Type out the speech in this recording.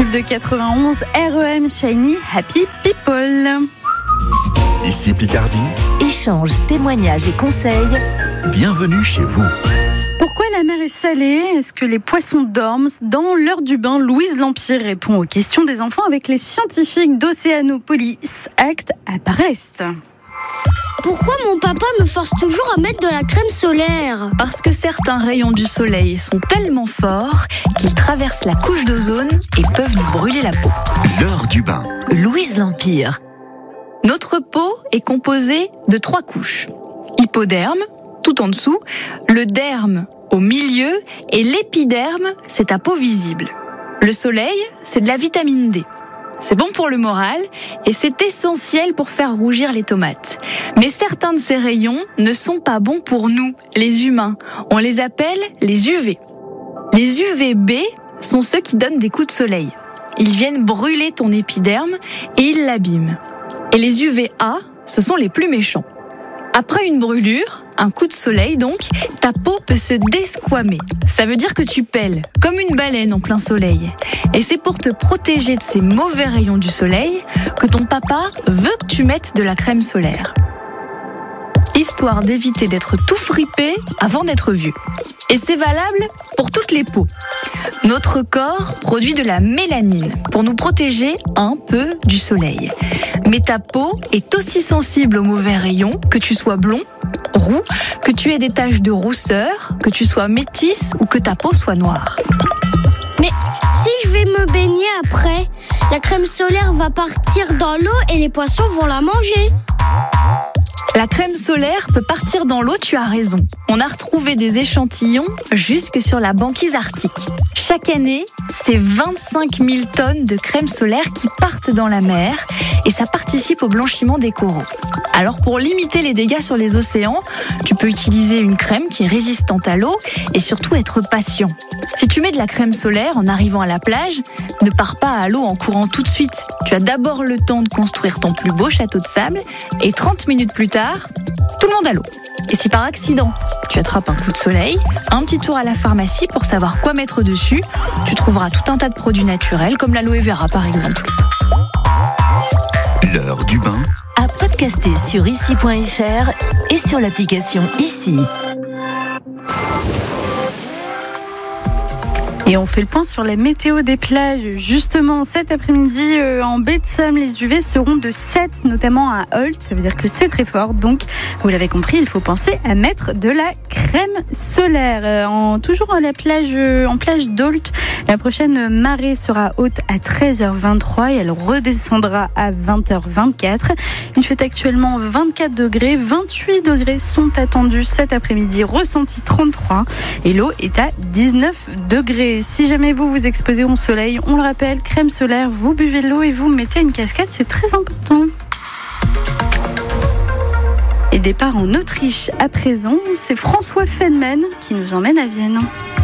Groupe de 91, REM Shiny Happy People. Ici Picardie. Échanges, témoignages et conseils. Bienvenue chez vous. Pourquoi la mer est salée ? Est-ce que les poissons dorment ? Dans l'heure du bain, Louise Lampire répond aux questions des enfants avec les scientifiques d'Océanopolis Act à Brest. Pourquoi mon papa me force toujours à mettre de la crème solaire ? Parce que certains rayons du soleil sont tellement forts qu'ils traversent la couche d'ozone et peuvent nous brûler la peau. L'heure du bain. Louise Lampire. Notre peau est composée de 3 couches. Hypoderme, tout en dessous, le derme au milieu et l'épiderme, c'est ta peau visible. Le soleil, c'est de la vitamine D. C'est bon pour le moral et c'est essentiel pour faire rougir les tomates. Mais certains de ces rayons ne sont pas bons pour nous, les humains. On les appelle les UV. Les UVB sont ceux qui donnent des coups de soleil. Ils viennent brûler ton épiderme et ils l'abîment. Et les UVA, ce sont les plus méchants. Après une brûlure, un coup de soleil donc, ta peau peut se desquamer. Ça veut dire que tu pèles, comme une baleine en plein soleil. Et c'est pour te protéger de ces mauvais rayons du soleil que ton papa veut que tu mettes de la crème solaire. Histoire d'éviter d'être tout fripé avant d'être vieux. Et c'est valable pour toutes les peaux. Notre corps produit de la mélanine pour nous protéger un peu du soleil. Mais ta peau est aussi sensible aux mauvais rayons, que tu sois blond, roux, que tu aies des taches de rousseur, que tu sois métisse ou que ta peau soit noire. Mais si je vais me baigner après, la crème solaire va partir dans l'eau et les poissons vont la manger. La crème solaire peut partir dans l'eau, tu as raison. On a retrouvé des échantillons jusque sur la banquise arctique. Chaque année, c'est 25 000 tonnes de crème solaire qui partent dans la mer et ça participe au blanchiment des coraux. Alors pour limiter les dégâts sur les océans, tu peux utiliser une crème qui est résistante à l'eau et surtout être patient. Si tu mets de la crème solaire en arrivant à la plage, ne pars pas à l'eau en courant tout de suite. Tu as d'abord le temps de construire ton plus beau château de sable et 30 minutes plus tard, tout le monde à l'eau. Et si par accident, tu attrapes un coup de soleil, un petit tour à la pharmacie pour savoir quoi mettre dessus, tu trouveras tout un tas de produits naturels comme l'aloe vera par exemple. L'heure du bain. À podcaster sur ici.fr et sur l'application Ici. Et on fait le point sur la météo des plages. Justement, cet après-midi, en baie de Somme, les UV seront de 7, notamment à Holt. Ça veut dire que c'est très fort. Donc, vous l'avez compris, il faut penser à mettre de la crème solaire. Toujours à la plage, en plage d'Holt, la prochaine marée sera haute à 13h23 et elle redescendra à 20h24. Il fait actuellement 24 degrés. 28 degrés sont attendus cet après-midi. Ressenti 33. Et l'eau est à 19 degrés. Si jamais vous vous exposez au soleil, on le rappelle, crème solaire, vous buvez de l'eau et vous mettez une casquette, c'est très important. Et départ en Autriche à présent, c'est François Feldman qui nous emmène à Vienne.